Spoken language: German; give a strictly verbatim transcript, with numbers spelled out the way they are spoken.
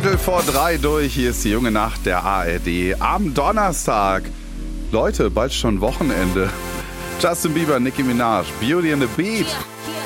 Viertel vor drei durch. Hier ist die junge Nacht der A R D am Donnerstag. Leute, bald schon Wochenende. Justin Bieber, Nicki Minaj, Beauty and the Beat.